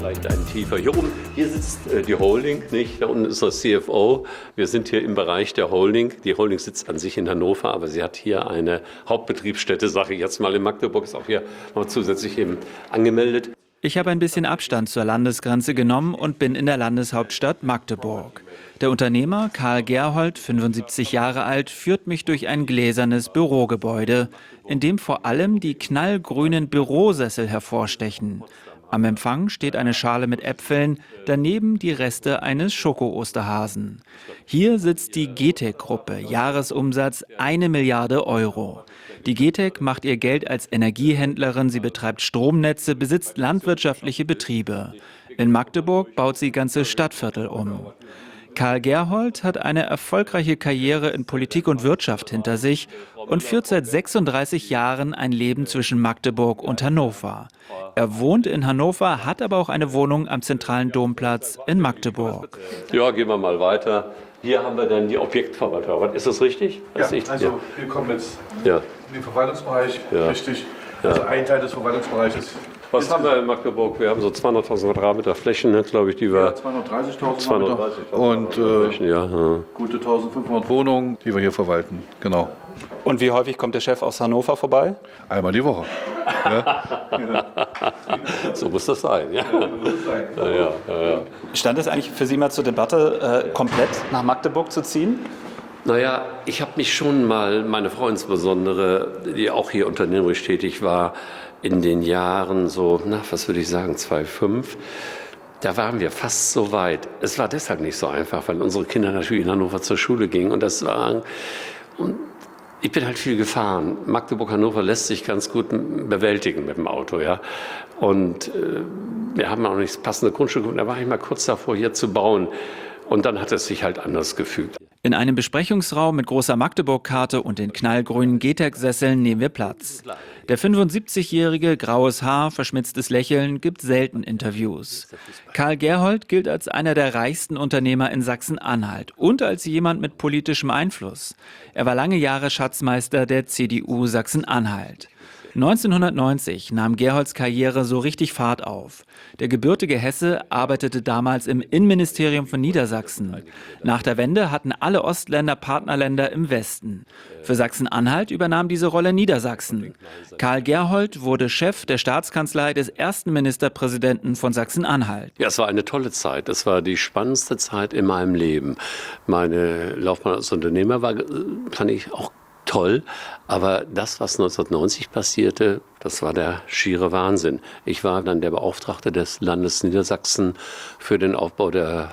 vielleicht ein tiefer. Hier oben, hier sitzt die Holding, nicht? Da unten ist das CFO. Wir sind hier im Bereich der Holding. Die Holding sitzt an sich in Hannover, aber sie hat hier eine Hauptbetriebsstätte, sage ich jetzt mal, in Magdeburg, ist auch hier noch zusätzlich eben angemeldet. Ich habe ein bisschen Abstand zur Landesgrenze genommen und bin in der Landeshauptstadt Magdeburg. Der Unternehmer Karl Gerhold, 75 Jahre alt, führt mich durch ein gläsernes Bürogebäude, in dem vor allem die knallgrünen Bürosessel hervorstechen. Am Empfang steht eine Schale mit Äpfeln, daneben die Reste eines Schoko-Osterhasen. Hier sitzt die GETEC-Gruppe, Jahresumsatz 1 Milliarde Euro. Die GETEC macht ihr Geld als Energiehändlerin, sie betreibt Stromnetze, besitzt landwirtschaftliche Betriebe. In Magdeburg baut sie ganze Stadtviertel um. Karl Gerhold hat eine erfolgreiche Karriere in Politik und Wirtschaft hinter sich und führt seit 36 Jahren ein Leben zwischen Magdeburg und Hannover. Er wohnt in Hannover, hat aber auch eine Wohnung am zentralen Domplatz in Magdeburg. Ja, gehen wir mal weiter. Hier haben wir dann die Objektverwaltung. Ist das richtig? Ja, also wir kommen jetzt in den Verwaltungsbereich, richtig. Ja. Also ein Teil des Verwaltungsbereiches. Was haben wir in Magdeburg? Wir haben so 200.000 Quadratmeter Flächen, ne, glaube ich, die wir... Ja, 230.000 und gute 1.500 Wohnungen, die wir hier verwalten, genau. Und wie häufig kommt der Chef aus Hannover vorbei? Einmal die Woche. So muss das sein. Ja. Stand es eigentlich für Sie mal zur Debatte, komplett nach Magdeburg zu ziehen? Naja, ich habe mich schon mal, meine Frau insbesondere, die auch hier unternehmerisch tätig war, in den Jahren so, was würde ich sagen, 2005, da waren wir fast so weit. Es war deshalb nicht so einfach, weil unsere Kinder natürlich in Hannover zur Schule gingen und ich bin halt viel gefahren. Magdeburg-Hannover lässt sich ganz gut bewältigen mit dem Auto, ja. Und wir haben auch nicht das passende Grundstück und da war ich mal kurz davor, hier zu bauen. Und dann hat es sich halt anders gefügt. In einem Besprechungsraum mit großer Magdeburg-Karte und den knallgrünen GETEC-Sesseln nehmen wir Platz. Der 75-jährige, graues Haar, verschmitztes Lächeln gibt selten Interviews. Karl Gerhold gilt als einer der reichsten Unternehmer in Sachsen-Anhalt und als jemand mit politischem Einfluss. Er war lange Jahre Schatzmeister der CDU Sachsen-Anhalt. 1990 nahm Gerholds Karriere so richtig Fahrt auf. Der gebürtige Hesse arbeitete damals im Innenministerium von Niedersachsen. Nach der Wende hatten alle Ostländer Partnerländer im Westen. Für Sachsen-Anhalt übernahm diese Rolle Niedersachsen. Karl Gerhold wurde Chef der Staatskanzlei des ersten Ministerpräsidenten von Sachsen-Anhalt. Ja, es war eine tolle Zeit. Es war die spannendste Zeit in meinem Leben. Meine Laufbahn als Unternehmer fand ich auch toll, aber das, was 1990 passierte, das war der schiere Wahnsinn. Ich war dann der Beauftragte des Landes Niedersachsen für den Aufbau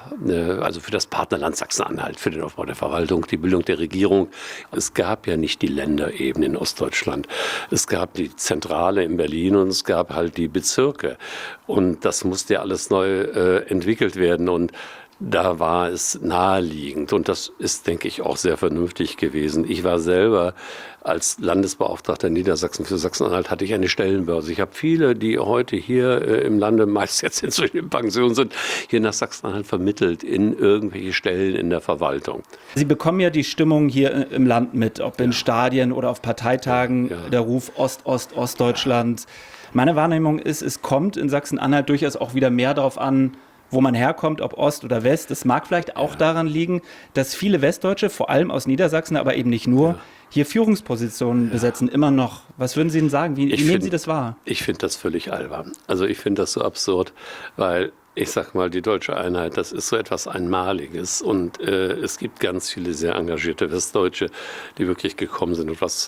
also für das Partnerland Sachsen-Anhalt, für den Aufbau der Verwaltung, die Bildung der Regierung. Es gab ja nicht die Länderebene in Ostdeutschland. Es gab die Zentrale in Berlin und es gab halt die Bezirke. Und das musste ja alles neu entwickelt werden und da war es naheliegend und das ist, denke ich, auch sehr vernünftig gewesen. Ich war selber als Landesbeauftragter in Niedersachsen für Sachsen-Anhalt, hatte ich eine Stellenbörse. Ich habe viele, die heute hier im Lande, meist jetzt inzwischen in Pension sind, hier nach Sachsen-Anhalt vermittelt in irgendwelche Stellen in der Verwaltung. Sie bekommen ja die Stimmung hier im Land mit, ob in Stadien oder auf Parteitagen, der Ruf Ostdeutschland. Meine Wahrnehmung ist, es kommt in Sachsen-Anhalt durchaus auch wieder mehr darauf an, wo man herkommt, ob Ost oder West. Das mag vielleicht auch daran liegen, dass viele Westdeutsche, vor allem aus Niedersachsen, aber eben nicht nur, hier Führungspositionen besetzen, immer noch. Was würden Sie denn sagen? Wie nehmen Sie das wahr? Ich finde das völlig albern. Also ich finde das so absurd, weil ich sag mal, die deutsche Einheit, das ist so etwas Einmaliges und es gibt ganz viele sehr engagierte Westdeutsche, die wirklich gekommen sind und was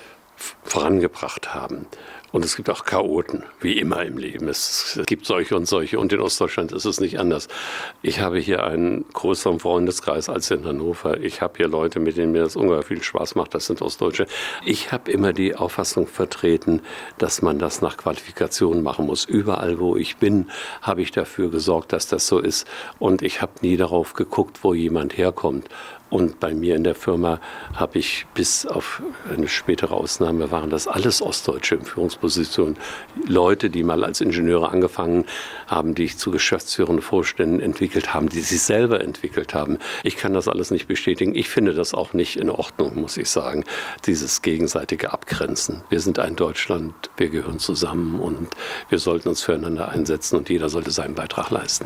vorangebracht haben. Und es gibt auch Chaoten, wie immer im Leben. Es gibt solche und solche und in Ostdeutschland ist es nicht anders. Ich habe hier einen größeren Freundeskreis als in Hannover. Ich habe hier Leute, mit denen mir das ungeheuer viel Spaß macht, das sind Ostdeutsche. Ich habe immer die Auffassung vertreten, dass man das nach Qualifikation machen muss. Überall, wo ich bin, habe ich dafür gesorgt, dass das so ist. Und ich habe nie darauf geguckt, wo jemand herkommt. Und bei mir in der Firma habe ich bis auf eine spätere Ausnahme waren das alles Ostdeutsche in Führungspositionen. Leute, die mal als Ingenieure angefangen haben, die ich zu geschäftsführenden Vorständen entwickelt haben, die sich selber entwickelt haben. Ich kann das alles nicht bestätigen. Ich finde das auch nicht in Ordnung, muss ich sagen, dieses gegenseitige Abgrenzen. Wir sind ein Deutschland, wir gehören zusammen und wir sollten uns füreinander einsetzen und jeder sollte seinen Beitrag leisten.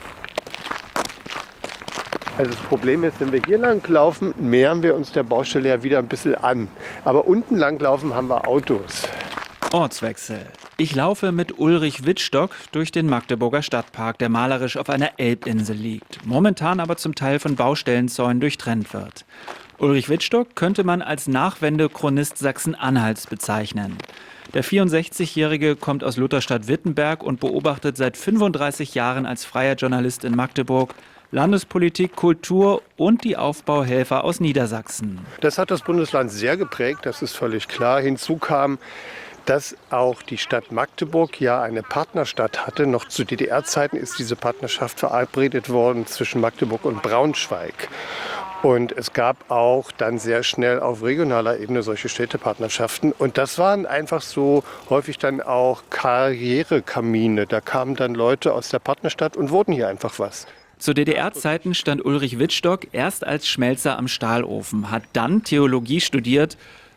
Also das Problem ist, wenn wir hier lang laufen, nähern wir uns der Baustelle ja wieder ein bisschen an. Aber unten lang laufen haben wir Autos. Ortswechsel. Ich laufe mit Ulrich Wittstock durch den Magdeburger Stadtpark, der malerisch auf einer Elbinsel liegt, momentan aber zum Teil von Baustellenzäunen durchtrennt wird. Ulrich Wittstock könnte man als Nachwende-Chronist Sachsen-Anhalts bezeichnen. Der 64-Jährige kommt aus Lutherstadt-Wittenberg und beobachtet seit 35 Jahren als freier Journalist in Magdeburg Landespolitik, Kultur und die Aufbauhelfer aus Niedersachsen. Das hat das Bundesland sehr geprägt, das ist völlig klar. Hinzu kam, dass auch die Stadt Magdeburg ja eine Partnerstadt hatte. Noch zu DDR-Zeiten ist diese Partnerschaft verabredet worden zwischen Magdeburg und Braunschweig. Und es gab auch dann sehr schnell auf regionaler Ebene solche Städtepartnerschaften. Und das waren einfach so häufig dann auch Karrierekamine. Da kamen dann Leute aus der Partnerstadt und wurden hier einfach was. Zu DDR-Zeiten stand Ulrich Wittstock erst als Schmelzer am Stahlofen, hat dann Theologie studiert.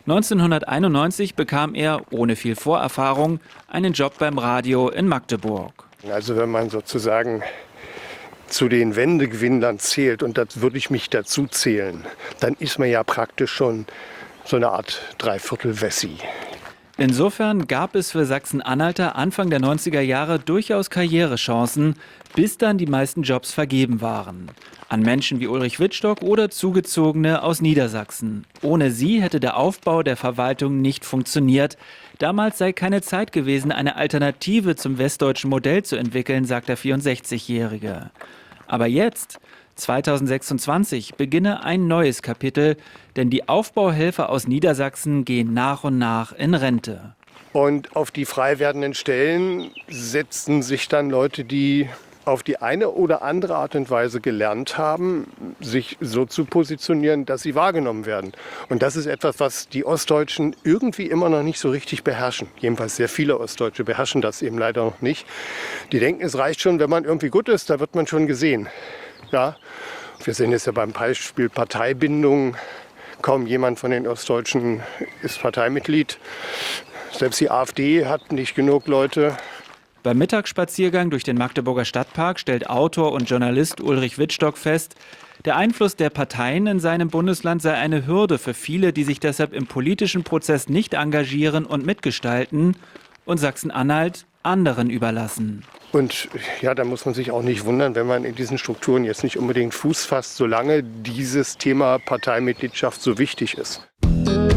1991 bekam er, ohne viel Vorerfahrung, einen Job beim Radio in Magdeburg. Also wenn man sozusagen zu den Wendegewinnern zählt, und das würde ich mich dazu zählen, dann ist man ja praktisch schon so eine Art Dreiviertel-Wessi. Insofern gab es für Sachsen-Anhalter Anfang der 90er Jahre durchaus Karrierechancen, bis dann die meisten Jobs vergeben waren. An Menschen wie Ulrich Wittstock oder Zugezogene aus Niedersachsen. Ohne sie hätte der Aufbau der Verwaltung nicht funktioniert. Damals sei keine Zeit gewesen, eine Alternative zum westdeutschen Modell zu entwickeln, sagt der 64-Jährige. Aber jetzt, 2026, beginne ein neues Kapitel, denn die Aufbauhelfer aus Niedersachsen gehen nach und nach in Rente. Und auf die frei werdenden Stellen setzen sich dann Leute, die auf die eine oder andere Art und Weise gelernt haben, sich so zu positionieren, dass sie wahrgenommen werden. Und das ist etwas, was die Ostdeutschen irgendwie immer noch nicht so richtig beherrschen. Jedenfalls sehr viele Ostdeutsche beherrschen das eben leider noch nicht. Die denken, es reicht schon, wenn man irgendwie gut ist, da wird man schon gesehen. Ja, wir sehen jetzt ja beim Beispiel Parteibindung. Kaum jemand von den Ostdeutschen ist Parteimitglied. Selbst die AfD hat nicht genug Leute. Beim Mittagsspaziergang durch den Magdeburger Stadtpark stellt Autor und Journalist Ulrich Wittstock fest, der Einfluss der Parteien in seinem Bundesland sei eine Hürde für viele, die sich deshalb im politischen Prozess nicht engagieren und mitgestalten und Sachsen-Anhalt anderen überlassen. Und ja, da muss man sich auch nicht wundern, wenn man in diesen Strukturen jetzt nicht unbedingt Fuß fasst, solange dieses Thema Parteimitgliedschaft so wichtig ist.